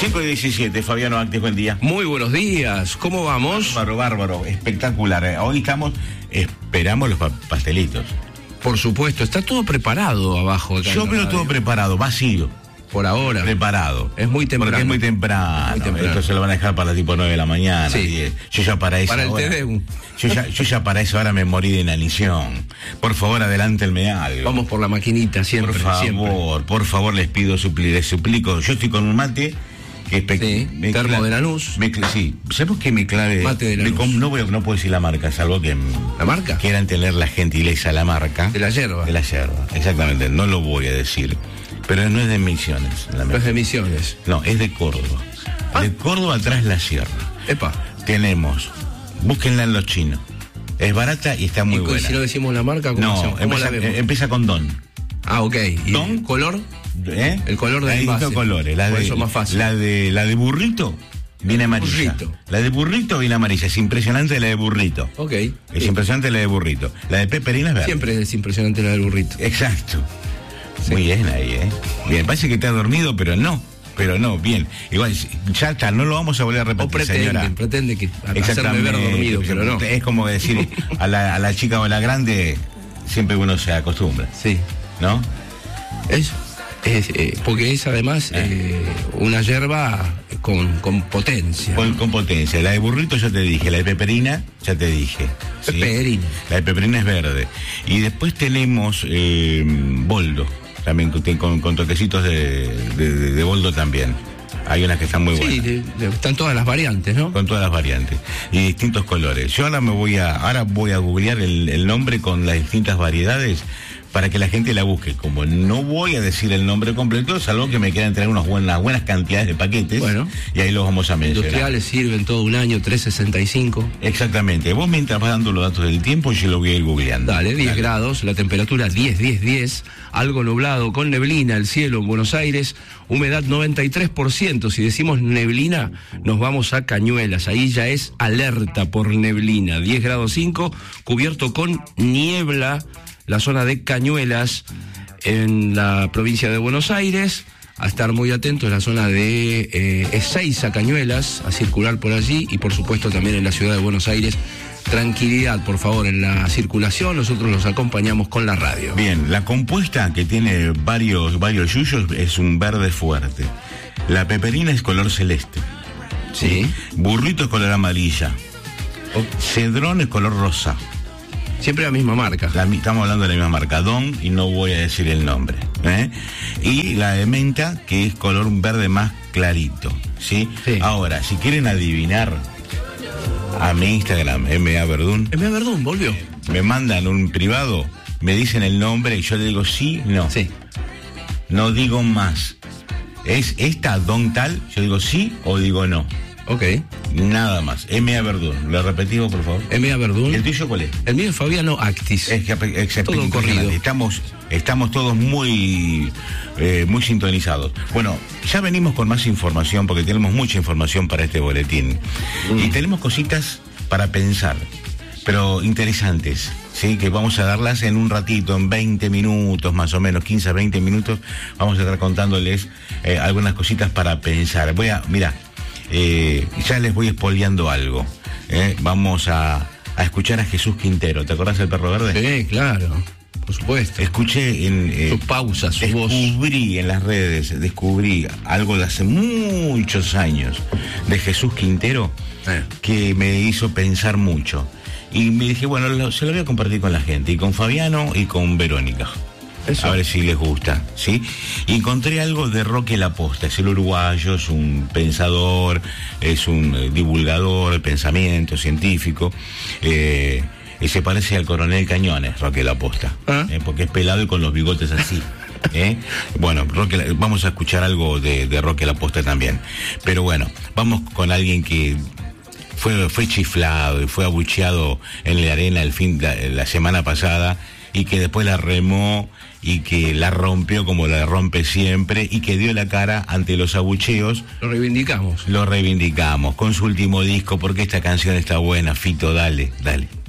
5:17, Fabiano Actis, buen día. Muy buenos días, ¿cómo vamos? Bárbaro, espectacular. Hoy esperamos los pastelitos. Por supuesto, está todo preparado abajo. Yo veo todo preparado, vacío. Por ahora. Preparado. Es muy temprano. Porque es muy temprano. Esto se lo van a dejar para tipo 9 de la mañana. Sí. 10. Yo ya para esa hora. Para el TDU. Yo ya para esa hora me morí de inanición. Por favor, adelántenme algo. Vamos por la maquinita siempre. Por favor, les suplico. Yo estoy con un mate. Termo de Lanús. Sí. ¿Sabes qué me clave? Mate de Lanús. No puedo decir la marca, salvo que... ¿La marca? Quieran tener la gentileza, la marca. De la yerba. De la yerba, exactamente. No lo voy a decir. Pero no es de Misiones. No es de Misiones. No, es de Córdoba. De Córdoba atrás la sierra. Epa. Tenemos, búsquenla en los chinos. Es barata y está muy buena. Si no decimos la marca, ¿cómo empieza con Don. Ah, ok. ¿Y Don? ¿Color? El color de envase. Hay colores. Por eso es más fácil. La de burrito viene amarilla. La de burrito viene amarilla. Es impresionante la de burrito. Ok. Es impresionante la de burrito. La de peperina es verde. Siempre es impresionante la del burrito. Exacto. Sí. Muy bien ahí, Bien, parece que te has dormido, pero no, bien. Igual, ya está, no lo vamos a volver a repetir, señora. Pretende que hacerme ver dormido, pero no. Es como decir, a la chica o a la grande, siempre uno se acostumbra. Sí. ¿No? Porque es además una yerba con potencia. Con potencia. La de burrito ya te dije, la de peperina ya te dije. ¿sí? Peperina. La de peperina es verde. Y después tenemos boldo. También con toquecitos de boldo también. Hay unas que están muy buenas. Sí, están todas las variantes, ¿no? Con todas las variantes. Y distintos colores. Yo ahora voy a googlear el nombre con las distintas variedades para que la gente la busque. Como no voy a decir el nombre completo, salvo que me quieran traer unas buenas cantidades de paquetes. Bueno. Y ahí los vamos a mencionar. Industriales sirven todo un año, 365. Exactamente. Vos mientras vas dando los datos del tiempo, yo lo voy a ir googleando. Dale, 10 grados, la temperatura 10, algo nublado, con neblina, el cielo en Buenos Aires, humedad 93%. Si decimos neblina, nos vamos a Cañuelas. Ahí ya es alerta por neblina. 10 grados 5, cubierto con niebla. La zona de Cañuelas en la provincia de Buenos Aires, a estar muy atentos en la zona de Ezeiza, Cañuelas, a circular por allí y por supuesto también en la ciudad de Buenos Aires. Tranquilidad, por favor, en la circulación, nosotros los acompañamos con la radio. Bien, la compuesta que tiene varios yuyos es un verde fuerte. La peperina es color celeste. Sí. Burrito es color amarilla. Cedrón es color rosa. Siempre la misma marca. Estamos hablando de la misma marca, Don, y no voy a decir el nombre. Y la de menta, que es color un verde más clarito. ¿sí? Ahora, si quieren adivinar, a mi Instagram, M.A. Verdún. M.A. Verdún, volvió. Me mandan un privado, me dicen el nombre y yo le digo sí, no. Sí. No digo más. ¿Es esta Don tal? Yo digo sí o digo no. Ok. Nada más. M.A. Verdún. ¿Lo repetimos, por favor? M.A. Verdún. ¿El tuyo cuál es? El mío es Fabiano Actis. Todo corrido. Estamos todos muy sintonizados. Bueno, ya venimos con más información porque tenemos mucha información para este boletín. Y tenemos cositas para pensar, pero interesantes, ¿sí? Que vamos a darlas en un ratito, en 20 minutos más o menos, 15 a 20 minutos. Vamos a estar contándoles algunas cositas para pensar. Ya les voy espoleando algo. Vamos a escuchar a Jesús Quintero. ¿Te acordás del Perro Verde? Sí, claro, por supuesto. Escuché en su pausa, su voz. Descubrí en las redes, algo de hace muchos años de Jesús Quintero que me hizo pensar mucho. Y me dije, bueno, se lo voy a compartir con la gente, y con Fabiano y con Verónica. Eso. A ver si les gusta, ¿sí? Y encontré algo de Roque Laposta. Es el uruguayo, es un pensador, es un divulgador de pensamiento científico. Se parece al coronel Cañones, Roque Laposta, porque es pelado y con los bigotes así. Bueno, vamos a escuchar algo de Roque Laposta también. Pero bueno, vamos con alguien que fue chiflado y fue abucheado en la arena la semana pasada, y que después la remó y que la rompió como la rompe siempre, y que dio la cara ante los abucheos. Lo reivindicamos con su último disco, porque esta canción está buena. Fito, dale.